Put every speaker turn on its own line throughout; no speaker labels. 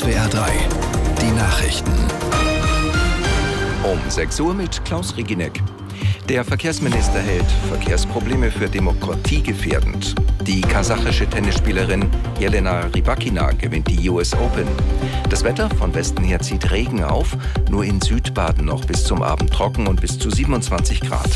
SWR 3, die Nachrichten.
Um 6 Uhr mit Klaus Reginek. Der Verkehrsminister hält Verkehrsprobleme für Demokratie gefährdend. Die kasachische Tennisspielerin Jelena Rybakina gewinnt die US Open. Das Wetter von Westen her zieht Regen auf, nur in Südbaden noch bis zum Abend trocken und bis zu 27 Grad.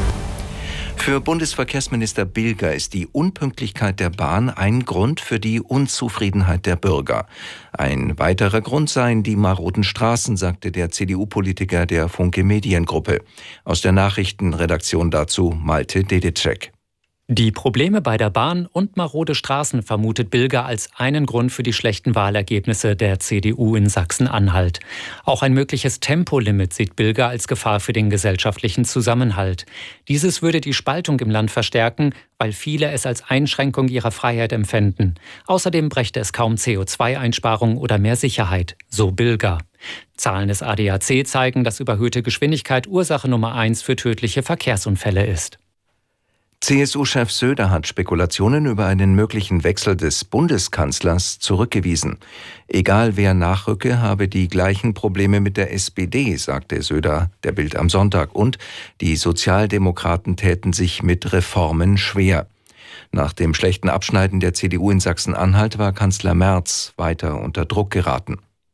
Für Bundesverkehrsminister Bilger ist die Unpünktlichkeit der Bahn ein Grund für die Unzufriedenheit der Bürger. Ein weiterer Grund seien die maroden Straßen, sagte der CDU-Politiker der Funke Mediengruppe. Aus der Nachrichtenredaktion dazu Malte Dedicek.
Die Probleme bei der Bahn und marode Straßen vermutet Bilger als einen Grund für die schlechten Wahlergebnisse der CDU in Sachsen-Anhalt. Auch ein mögliches Tempolimit sieht Bilger als Gefahr für den gesellschaftlichen Zusammenhalt. Dieses würde die Spaltung im Land verstärken, weil viele es als Einschränkung ihrer Freiheit empfänden. Außerdem brächte es kaum CO2-Einsparung oder mehr Sicherheit, so Bilger. Zahlen des ADAC zeigen, dass überhöhte Geschwindigkeit Ursache Nummer 1 für tödliche Verkehrsunfälle ist.
CSU-Chef Söder hat Spekulationen über einen möglichen Wechsel des Bundeskanzlers zurückgewiesen. Egal wer nachrücke, habe die gleichen Probleme mit der SPD, sagte Söder der Bild am Sonntag. Und die Sozialdemokraten täten sich mit Reformen schwer. Nach dem schlechten Abschneiden der CDU in Sachsen-Anhalt war Kanzler Merz weiter unter Druck geraten.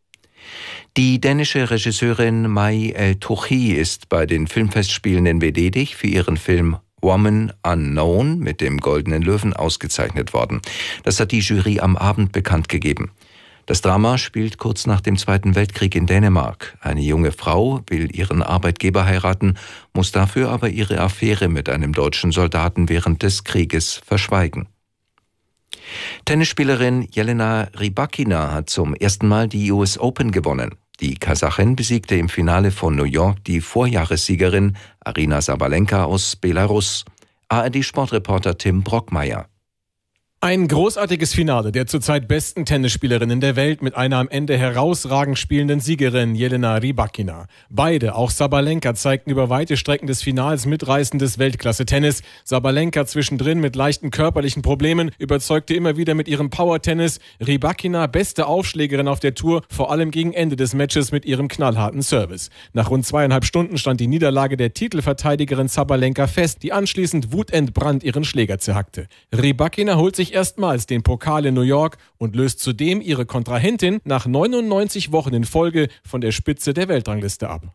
Die dänische Regisseurin Mai El-Touchi ist bei den Filmfestspielen in Venedig für ihren Film Woman Unknown mit dem Goldenen Löwen ausgezeichnet worden. Das hat die Jury am Abend bekannt gegeben. Das Drama spielt kurz nach dem Zweiten Weltkrieg in Dänemark. Eine junge Frau will ihren Arbeitgeber heiraten, muss dafür aber ihre Affäre mit einem deutschen Soldaten während des Krieges verschweigen. Tennisspielerin Jelena Rybakina hat zum ersten Mal die US Open gewonnen. Die Kasachin besiegte im Finale von New York die Vorjahressiegerin Aryna Sabalenka aus Belarus. ARD-Sportreporter Tim Brockmeier.
Ein großartiges Finale der zurzeit besten Tennisspielerinnen der Welt mit einer am Ende herausragend spielenden Siegerin Jelena Rybakina. Beide, auch Sabalenka, zeigten über weite Strecken des Finals mitreißendes Weltklasse-Tennis. Sabalenka zwischendrin mit leichten körperlichen Problemen, überzeugte immer wieder mit ihrem Power-Tennis. Rybakina, beste Aufschlägerin auf der Tour, vor allem gegen Ende des Matches mit ihrem knallharten Service. Nach rund 2,5 Stunden stand die Niederlage der Titelverteidigerin Sabalenka fest, die anschließend wutentbrannt ihren Schläger zerhackte. Rybakina holt sich erstmals den Pokal in New York und löst zudem ihre Kontrahentin nach 99 Wochen in Folge von der Spitze der Weltrangliste ab.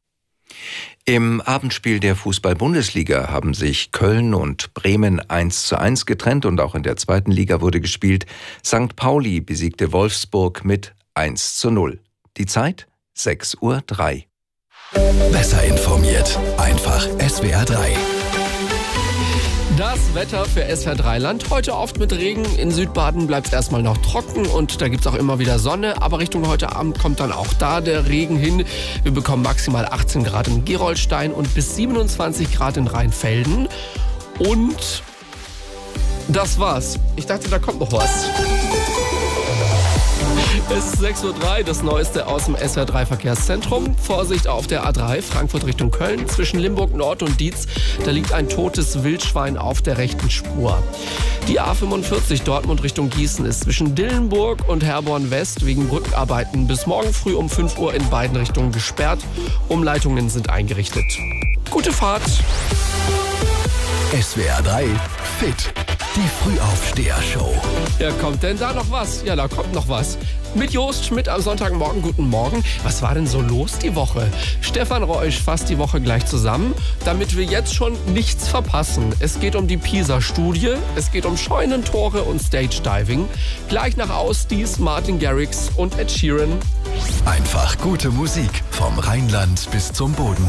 Im Abendspiel der Fußball-Bundesliga haben sich Köln und Bremen 1:1 getrennt und auch in der zweiten Liga wurde gespielt. St. Pauli besiegte Wolfsburg mit 1:0. Die Zeit 6:03 Uhr.
Besser informiert, einfach SWR 3.
Das Wetter für SWR 3 Land. Heute oft mit Regen. In Südbaden bleibt es erstmal noch trocken und da gibt es auch immer wieder Sonne. Aber Richtung heute Abend kommt dann auch da der Regen hin. Wir bekommen maximal 18 Grad in Gerolstein und bis 27 Grad in Rheinfelden. Und das war's. Ich dachte, da kommt noch was. Es ist 6:03 Uhr, das Neueste aus dem SWR 3 Verkehrszentrum. Vorsicht auf der A3, Frankfurt Richtung Köln. Zwischen Limburg Nord und Dietz, da liegt ein totes Wildschwein auf der rechten Spur. Die A45 Dortmund Richtung Gießen ist zwischen Dillenburg und Herborn West wegen Brückenarbeiten bis morgen früh um 5 Uhr in beiden Richtungen gesperrt. Umleitungen sind eingerichtet. Gute Fahrt!
SWR 3 Fit, die Frühaufsteher-Show.
Ja, kommt denn da noch was? Ja, da kommt noch was. Mit Jost Schmidt am Sonntagmorgen. Guten Morgen. Was war denn so los die Woche? Stefan Reusch fasst die Woche gleich zusammen, damit wir jetzt schon nichts verpassen. Es geht um die PISA-Studie, es geht um Scheunentore und Stage-Diving. Gleich nach Ausdies, Martin Garrix und Ed Sheeran.
Einfach gute Musik vom Rheinland bis zum Bodensee.